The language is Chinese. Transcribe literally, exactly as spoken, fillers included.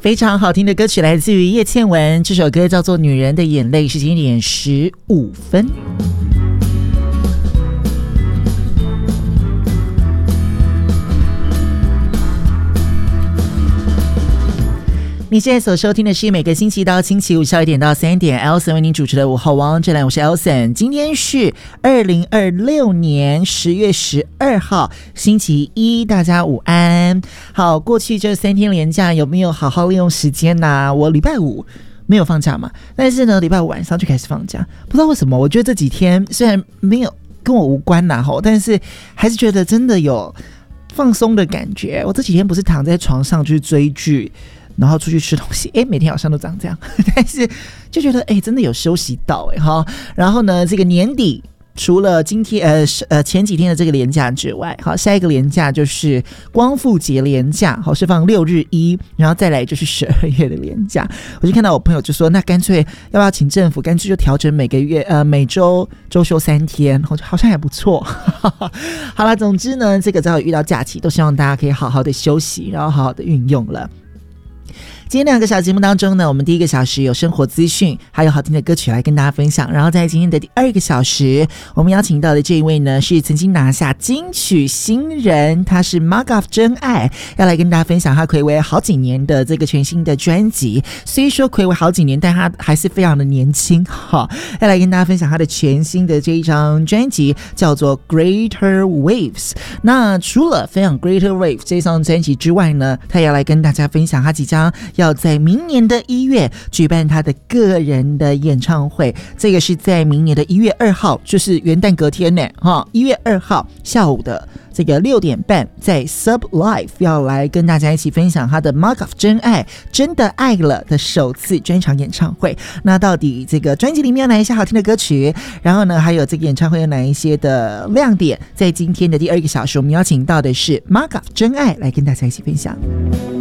非常好听的歌曲来自于叶倩文，这首歌叫做《女人的眼泪》，时间点十五分。你现在所收听的是每个星期到星期五下午一点到三点 Elson 为您主持的午后王这栏，我是 Elson。 今天是二零二六年十月十二号星期一，大家午安。好，过去这三天连假有没有好好利用时间呢、啊？我礼拜五没有放假嘛，但是呢礼拜五晚上就开始放假，不知道为什么，我觉得这几天虽然没有跟我无关啦，但是还是觉得真的有放松的感觉。我这几天不是躺在床上去追剧，然后出去吃东西，哎，每天好像都长这样，但是就觉得哎，真的有休息到哎哈。然后呢，这个年底除了今天呃呃前几天的这个连假之外，好，下一个连假就是光复节连假，好，是放六日一，然后再来就是十二月的连假。我就看到我朋友就说，那干脆要不要请政府干脆就调整每个月呃每周周休三天，好像还不错。好了，总之呢，这个只要遇到假期，都希望大家可以好好的休息，然后好好的运用了。今天两个小节目当中呢，我们第一个小时有生活资讯，还有好听的歌曲来跟大家分享。然后在今天的第二个小时，我们邀请到的这一位呢，是曾经拿下金曲新人，他是 Magav 真爱，要来跟大家分享他睽违好几年的这个全新的专辑。虽说睽违好几年，但他还是非常的年轻哈，要来跟大家分享他的全新的这一张专辑，叫做 Greater Waves。那除了分享 Greater Waves 这一张专辑之外呢，他也要来跟大家分享他即将要在明年的一月举办他的个人的演唱会，这个是在明年的一月二号，就是元旦隔天呢，哈，一月二号下午的这个六点半，在 Sub Live 要来跟大家一起分享他的 Magav 真爱真的爱了的首次专场演唱会。那到底这个专辑里面有哪一些好听的歌曲，然后呢还有这个演唱会有哪一些的亮点，在今天的第二个小时我们邀请到的是 Magav 真爱来跟大家一起分享。